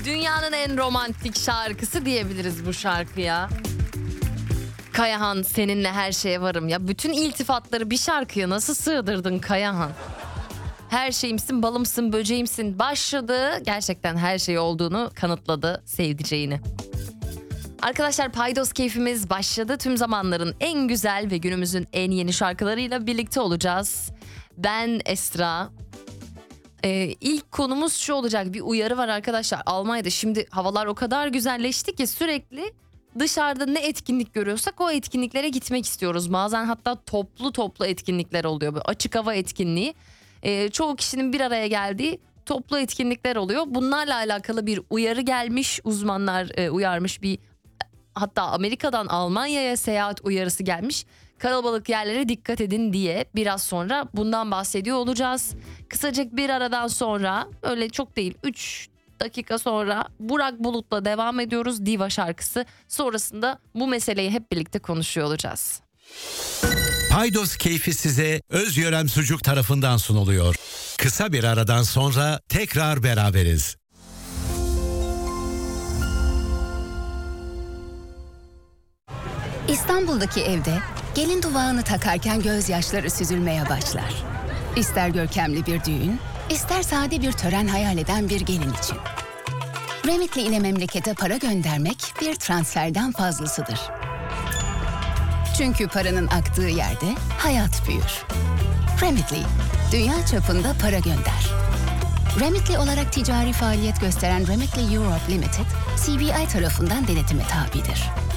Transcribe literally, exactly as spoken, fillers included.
Dünyanın en romantik şarkısı diyebiliriz bu şarkıya. Kayahan, seninle her şeye varım. Ya bütün iltifatları bir şarkıya nasıl sığdırdın Kayahan? Her şeyimsin, balımsın, böceğimsin başladı. Gerçekten her şey olduğunu kanıtladı sevdiceğini. Arkadaşlar, Paydos keyfimiz başladı. Tüm zamanların en güzel ve günümüzün en yeni şarkılarıyla birlikte olacağız. Ben Esra. Ee, ilk konumuz şu olacak. Bir uyarı var arkadaşlar. Almanya'da şimdi havalar o kadar güzelleşti ki sürekli dışarıda ne etkinlik görüyorsak o etkinliklere gitmek istiyoruz. Bazen hatta toplu toplu etkinlikler oluyor. Böyle açık hava etkinliği. Ee, çoğu kişinin bir araya geldiği toplu etkinlikler oluyor. Bunlarla alakalı bir uyarı gelmiş. Uzmanlar e, uyarmış, bir hatta Amerika'dan Almanya'ya seyahat uyarısı gelmiş. Kalabalık yerlere dikkat edin diye biraz sonra bundan bahsediyor olacağız. Kısacık bir aradan sonra, öyle çok değil, üç dakika sonra Burak Bulut'la devam ediyoruz. Diva şarkısı. Sonrasında bu meseleyi hep birlikte konuşuyor olacağız. Paydos keyfi size Özyörem Sucuk tarafından sunuluyor. Kısa bir aradan sonra tekrar beraberiz. İstanbul'daki evde gelin duvağını takarken gözyaşları süzülmeye başlar. İster görkemli bir düğün, ister sade bir tören hayal eden bir gelin için. Remitly ile memlekete para göndermek bir transferden fazlasıdır. Çünkü paranın aktığı yerde hayat büyür. Remitly, dünya çapında para gönder. Remitly olarak ticari faaliyet gösteren Remitly Europe Limited, C B I tarafından denetime tabidir.